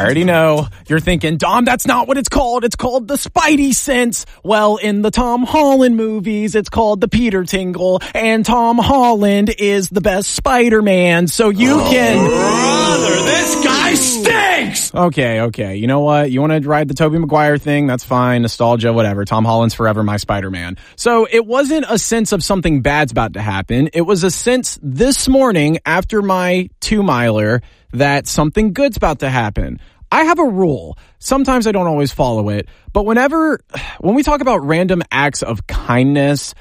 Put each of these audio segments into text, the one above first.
I already know. You're thinking, Dom, that's not what it's called. It's called the Spidey sense. Well, in the Tom Holland movies, it's called the Peter Tingle, and Tom Holland is the best Spider-Man, so you can... Brother, this guy stinks! Okay. You know what? You want to ride the Tobey Maguire thing? That's fine. Nostalgia, whatever. Tom Holland's forever my Spider-Man. So it wasn't a sense of something bad's about to happen. It was a sense this morning after my 2-miler that something good's about to happen. I have a rule. Sometimes I don't always follow it, but when we talk about random acts of kindness,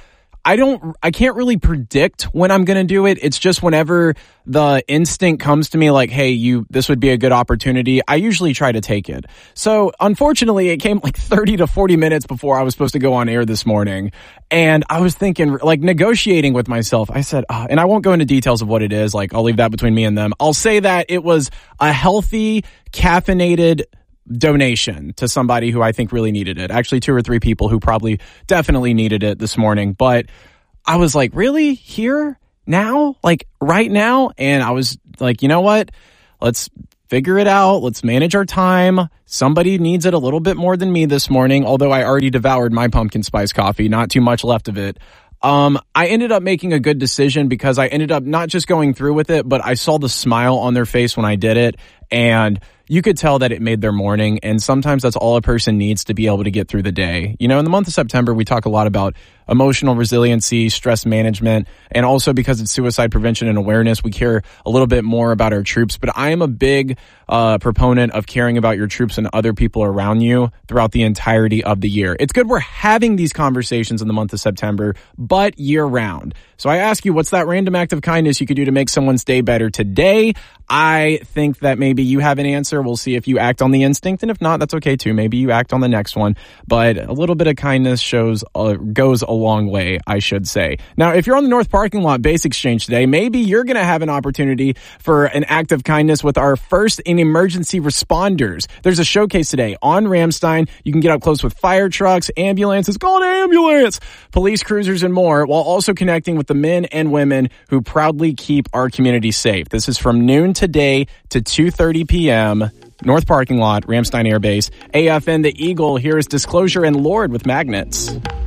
I can't really predict when I'm going to do it. It's just whenever the instinct comes to me like, hey, this would be a good opportunity, I usually try to take it. So unfortunately, it came like 30 to 40 minutes before I was supposed to go on air this morning. And I was thinking, like, negotiating with myself. I said, and I won't go into details of what it is. Like, I'll leave that between me and them. I'll say that it was a healthy, caffeinated donation to somebody who I think really needed it. Actually, 2 or 3 people who probably definitely needed it this morning. But I was like, really? Here? Now? Like, right now? And I was like, you know what? Let's figure it out. Let's manage our time. Somebody needs it a little bit more than me this morning, although I already devoured my pumpkin spice coffee. Not too much left of it. I ended up making a good decision because I ended up not just going through with it, but I saw the smile on their face when I did it. And you could tell that it made their morning. And sometimes that's all a person needs to be able to get through the day. You know, in the month of September, we talk a lot about emotional resiliency, stress management, and also because it's suicide prevention and awareness, we care a little bit more about our troops. But I am a big proponent of caring about your troops and other people around you throughout the entirety of the year. It's good we're having these conversations in the month of September, but year round. So I ask you, what's that random act of kindness you could do to make someone's day better today? I think that maybe you have an answer. We'll see if you act on the instinct, and if not, that's okay too. Maybe you act on the next one. But a little bit of kindness goes a long way, I should say. Now, if you're on the North Parking Lot Base Exchange today, maybe you're going to have an opportunity for an act of kindness with our first in emergency responders. There's a showcase today on Ramstein. You can get up close with fire trucks, ambulances, call an ambulance, police cruisers, and more, while also connecting with the men and women who proudly keep our community safe. This is from noon today to 2:30 p.m. North Parking Lot, Ramstein Air Base. AFN The Eagle. Here is Disclosure and Lord with Magnets.